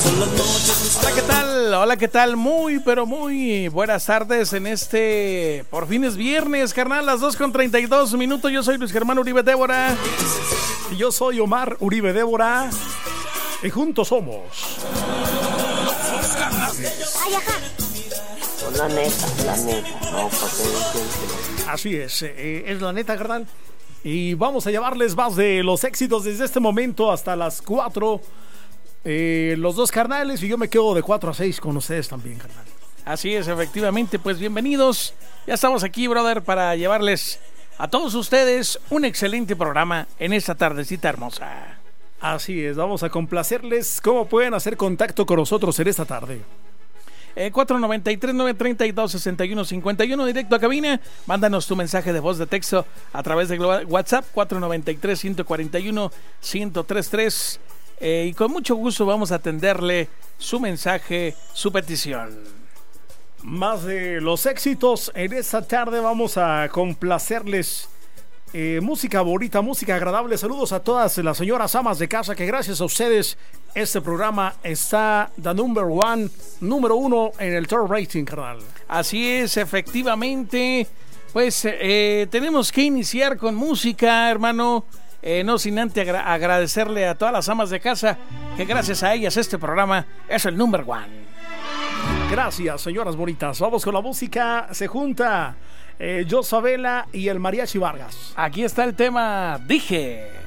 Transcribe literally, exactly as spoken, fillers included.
Hola, ¿qué tal? Hola, ¿qué tal? Muy, pero muy buenas tardes en este... Por fin es viernes, carnal, las dos con treinta y dos minutos. Yo soy Luis Germán Uribe Débora. Y yo soy Omar Uribe Débora. Y juntos somos... Ay, ajá. La neta, la neta. No, porque... Así es, eh, es la neta, carnal. Y vamos a llevarles más de los éxitos desde este momento hasta las cuatro. Eh, los dos carnales y yo me quedo de cuatro a seis con ustedes también, carnal. Así es, efectivamente, pues bienvenidos. Ya estamos aquí, brother, para llevarles a todos ustedes un excelente programa en esta tardecita hermosa. Así es, vamos a complacerles. ¿Cómo pueden hacer contacto con nosotros en esta tarde? Eh, cuatro noventa y tres, novecientos treinta y dos, sesenta y uno cincuenta y uno, directo a cabina. Mándanos tu mensaje de voz de texto a través de WhatsApp cuatro noventa y tres, ciento cuarenta y uno, ciento treinta y tres. Eh, y con mucho gusto vamos a atenderle su mensaje, su petición. Más de los éxitos en esta tarde, vamos a complacerles eh, música bonita, música agradable. Saludos a todas las señoras amas de casa, que gracias a ustedes este programa está the number one, número uno en el Top Rating, carnal. Así es, efectivamente. Pues eh, tenemos que iniciar con música, hermano. Eh, no sin antes agra- agradecerle a todas las amas de casa, que gracias a ellas este programa es el number one. Gracias, señoras bonitas. Vamos con la música. Se junta eh, Josabela y el Mariachi Vargas. Aquí está el tema, dije.